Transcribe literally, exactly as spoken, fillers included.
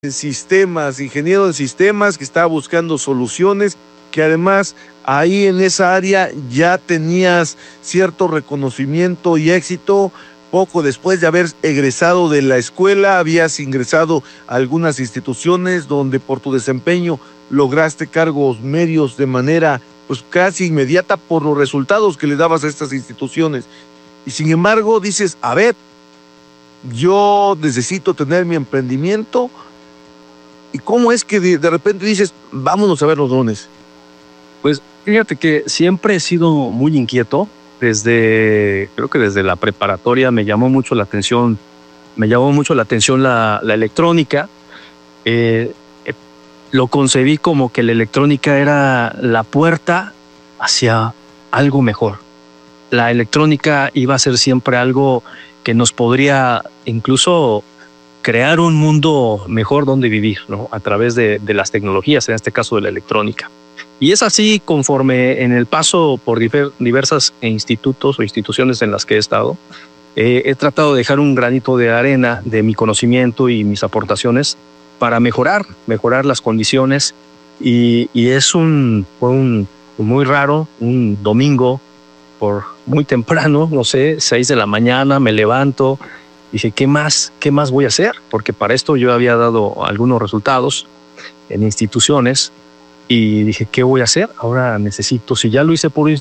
en sistemas, ingeniero en sistemas que estaba buscando soluciones, que además ahí en esa área ya tenías cierto reconocimiento y éxito. Poco después de haber egresado de la escuela, habías ingresado a algunas instituciones donde por tu desempeño lograste cargos medios de manera pues casi inmediata por los resultados que le dabas a estas instituciones. Y sin embargo dices, a ver, yo necesito tener mi emprendimiento. ¿Y cómo es que de, de repente dices, vámonos a ver los drones? Pues fíjate que siempre he sido muy inquieto. Desde, creo que desde la preparatoria me llamó mucho la atención, me llamó mucho la atención la, la electrónica. Eh, eh, lo concebí como que la electrónica era la puerta hacia algo mejor. La electrónica iba a ser siempre algo que nos podría incluso crear un mundo mejor donde vivir, ¿no? A través de, de las tecnologías, en este caso de la electrónica. Y es así conforme en el paso por diversas institutos o instituciones en las que he estado, eh, he tratado de dejar un granito de arena de mi conocimiento y mis aportaciones para mejorar, mejorar las condiciones. Y, y es un, fue un muy raro, un domingo por muy temprano, no sé, seis de la mañana, me levanto. Dije, ¿qué más, qué más voy a hacer? Porque para esto yo había dado algunos resultados en instituciones y dije, ¿qué voy a hacer? Ahora necesito, si ya lo hice por